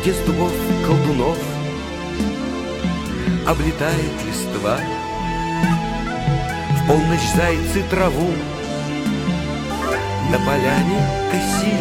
где с дубов колдунов облетает листва. В полночь зайцы траву на поляне косили.